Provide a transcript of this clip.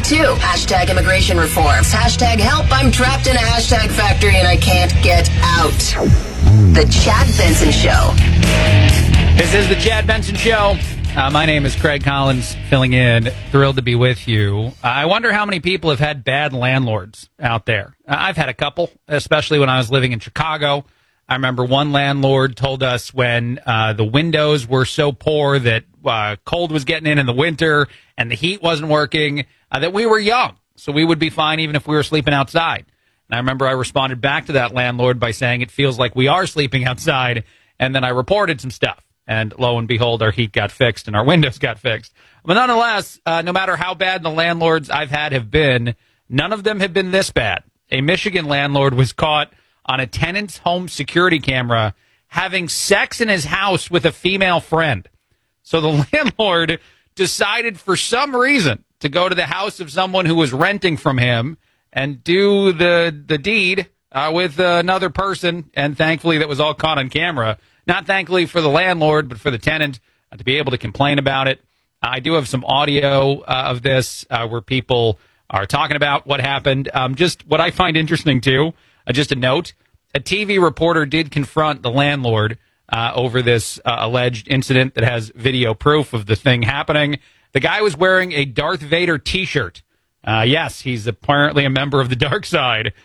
too. Hashtag immigration reforms. Hashtag help, I'm trapped in a hashtag factory and I can't get out. The Chad Benson Show. This is the Chad Benson Show. My name is Craig Collins, filling in. Thrilled to be with you. I wonder how many people have had bad landlords out there. I've had a couple, especially when I was living in Chicago. I remember one landlord told us when the windows were so poor that cold was getting in the winter and the heat wasn't working, that we were young, so we would be fine even if we were sleeping outside. And I remember I responded back to that landlord by saying it feels like we are sleeping outside, and then I reported some stuff. And lo and behold, our heat got fixed and our windows got fixed. But nonetheless, no matter how bad the landlords I've had have been, none of them have been this bad. A Michigan landlord was caught on a tenant's home security camera having sex in his house with a female friend. So the landlord decided for some reason to go to the house of someone who was renting from him and do the deed with another person. And thankfully, that was all caught on camera. Not thankfully for the landlord, but for the tenant to be able to complain about it. I do have some audio of this where people are talking about what happened. Just what I find interesting, too, just a note, a TV reporter did confront the landlord over this alleged incident that has video proof of the thing happening. The guy was wearing a Darth Vader T-shirt. Yes, he's apparently a member of the dark side.